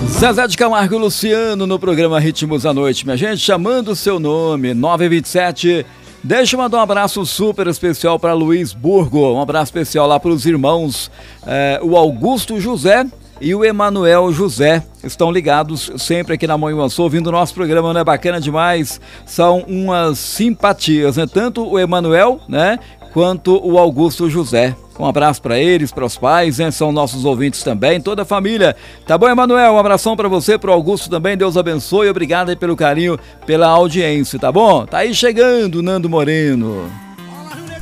Zezé de Camargo e Luciano no programa Ritmos da Noite, minha gente, chamando o seu nome, 927. Deixa eu mandar um abraço super especial para Luiz Burgo, um abraço especial lá para os irmãos, o Augusto José e o Emanuel José. Estão ligados sempre aqui na Manhuaçu, ouvindo o nosso programa, não é bacana demais? São umas simpatias, né? Tanto o Emanuel, né, quanto o Augusto José. Um abraço para eles, para os pais, né? São nossos ouvintes também, toda a família. Tá bom, Emanuel? Um abração para você, para o Augusto também. Deus abençoe. Obrigado aí pelo carinho, pela audiência, tá bom? Tá aí chegando, Nando Moreno.